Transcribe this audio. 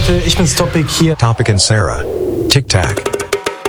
Leute, ich bin's Topic hier. Topic and Sarah. Tic Tac.